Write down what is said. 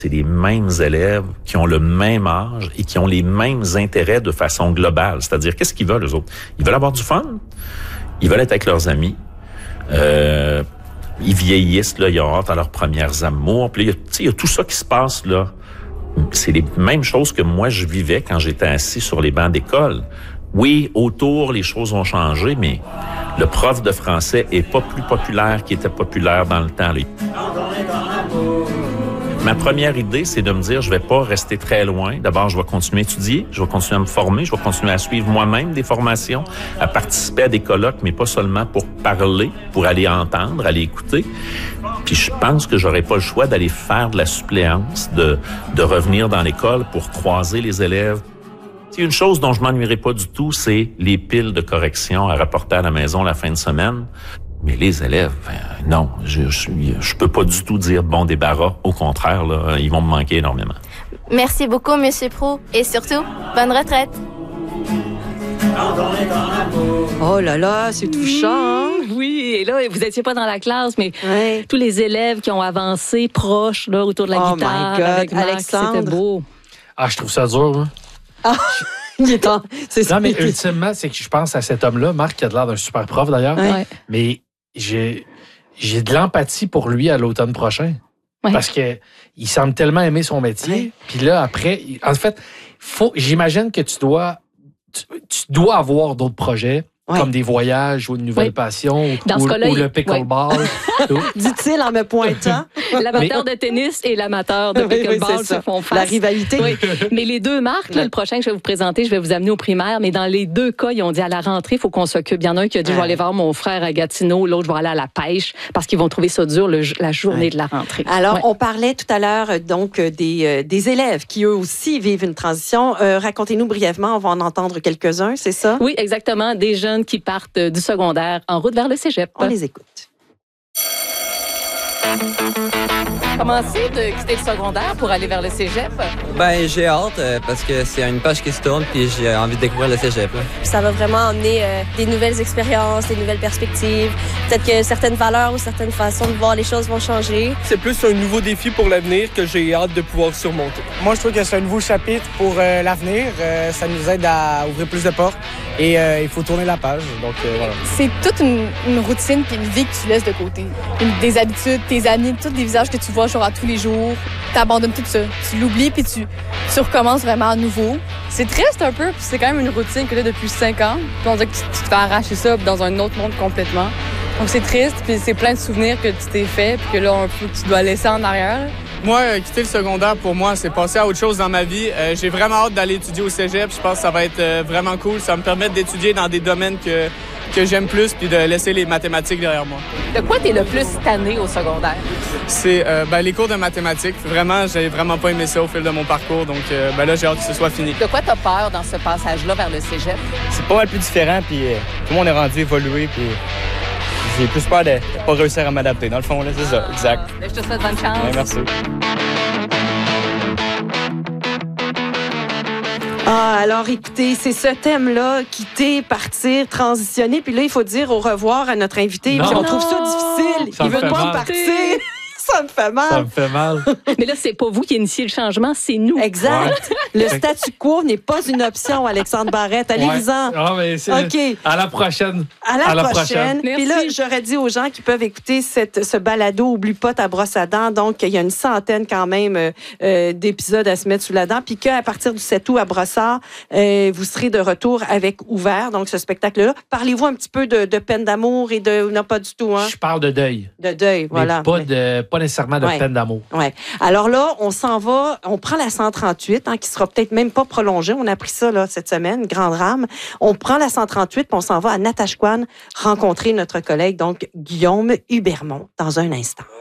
C'est les mêmes élèves qui ont le même âge et qui ont les mêmes intérêts de façon globale. C'est-à-dire, qu'est-ce qu'ils veulent, eux autres? Ils veulent avoir du fun. Ils veulent être avec leurs amis. Ils vieillissent, là, ils ont hâte à leurs premières amours. Puis là, il y a tout ça qui se passe, là. C'est les mêmes choses que moi, je vivais quand j'étais assis sur les bancs d'école. Oui, autour, les choses ont changé, mais le prof de français est pas plus populaire qu'il était populaire dans le temps, là. Ma première idée, c'est de me dire, je vais pas rester très loin. D'abord, je vais continuer à étudier, je vais continuer à me former, je vais continuer à suivre moi-même des formations, à participer à des colloques, mais pas seulement pour parler, pour aller entendre, aller écouter. Puis je pense que j'aurais pas le choix d'aller faire de la suppléance, de revenir dans l'école pour croiser les élèves. C'est une chose dont je m'ennuierai pas du tout, c'est les piles de correction à rapporter à la maison la fin de semaine. Mais les élèves, non, je peux pas du tout dire bon débarras. Au contraire, là, ils vont me manquer énormément. Merci beaucoup, Monsieur Proulx. Et surtout, bonne retraite. Oh là là, c'est touchant, hein? Oui, et là, vous n'étiez pas dans la classe, mais tous les élèves qui ont avancé proches là, autour de la guitare avec Marc, c'était beau. Ah, je trouve ça dur, hein? Ah, il est temps. Non, mais ultimement, c'est que je pense à cet homme-là, Marc, qui a l'air d'un super prof d'ailleurs, mais j'ai de l'empathie pour lui à l'automne prochain. Ouais. Parce que il semble tellement aimer son métier. Puis là, après, en fait, j'imagine que tu dois avoir d'autres projets. Comme des voyages ou une nouvelle passion ou le pickleball. Dit-il en me pointant. L'amateur de tennis et l'amateur de pickleball se font face. La rivalité. Oui. Mais les deux marques, là, le prochain que je vais vous présenter, je vais vous amener au primaire, mais dans les deux cas, ils ont dit à la rentrée, il faut qu'on s'occupe. Il y en a un qui a dit, je vais aller voir mon frère à Gatineau, l'autre, je vais aller à la pêche, parce qu'ils vont trouver ça dur la journée de la rentrée. Alors, on parlait tout à l'heure donc des élèves qui, eux aussi, vivent une transition. Racontez-nous brièvement, on va en entendre quelques-uns, c'est ça? Oui, exactement. Des jeunes qui partent du secondaire en route vers le cégep. On les écoute. Comment c'est de quitter le secondaire pour aller vers le cégep? Ben, j'ai hâte parce que c'est une page qui se tourne puis j'ai envie de découvrir le cégep. Là. Ça va vraiment emmener des nouvelles expériences, des nouvelles perspectives. Peut-être que certaines valeurs ou certaines façons de voir les choses vont changer. C'est plus un nouveau défi pour l'avenir que j'ai hâte de pouvoir surmonter. Moi, je trouve que c'est un nouveau chapitre pour l'avenir. Ça nous aide à ouvrir plus de portes et il faut tourner la page. Donc, voilà. C'est toute une routine puis une vie que tu laisses de côté. Des habitudes, tes amis, tous des visages que tu vois genre à tous les jours. T'abandonnes tout ça. Tu l'oublies puis tu recommences vraiment à nouveau. C'est triste un peu, puis c'est quand même une routine que tu as depuis 5 ans. Puis on dirait que tu te fais arracher ça dans un autre monde complètement. Donc c'est triste, puis c'est plein de souvenirs que tu t'es fait, puis que là, un peu, tu dois laisser en arrière. Moi, quitter le secondaire, pour moi, c'est passer à autre chose dans ma vie. J'ai vraiment hâte d'aller étudier au cégep. Je pense que ça va être vraiment cool. Ça va me permettre d'étudier dans des domaines que j'aime plus puis de laisser les mathématiques derrière moi. De quoi t'es le plus tanné au secondaire? C'est les cours de mathématiques. Vraiment, j'ai vraiment pas aimé ça au fil de mon parcours. Donc là, j'ai hâte que ce soit fini. De quoi t'as peur dans ce passage-là vers le cégep? C'est pas mal plus différent, puis tout le monde est rendu évolué, puis j'ai plus peur de pas réussir à m'adapter. Dans le fond, là, c'est ça, exact. Je te souhaite bonne chance. Ouais, merci. Ah, alors écoutez, c'est ce thème-là, quitter, partir, transitionner. Puis là, il faut dire au revoir à notre invité. Puis on trouve ça difficile. Ça il veut pas partir. Ça me fait mal. Ça me fait mal. Mais là, c'est pas vous qui initiez le changement, c'est nous. Exact. Ouais. Le statu quo n'est pas une option, Alexandre Barrette. Allez-vous-en. Ah, mais c'est... OK. À la prochaine. À la prochaine. Puis là, j'aurais dit aux gens qui peuvent écouter ce balado Oublie pas ta brosse à dents. Donc, il y a une centaine quand même d'épisodes à se mettre sous la dent. Puis qu'à partir du 7 août à Brossard, vous serez de retour avec Ouvert, donc ce spectacle-là. Parlez-vous un petit peu de peine d'amour et de... Non, pas du tout, hein? Je parle de deuil. De deuil, voilà. Mais pas nécessairement de peine d'amour. Oui. Alors là, on s'en va, on prend la 138, qui sera peut-être même pas prolongée. On a appris ça là, cette semaine, grand drame. On prend la 138, puis on s'en va à Natashquan rencontrer notre collègue, donc Guillaume Hubermont, dans un instant.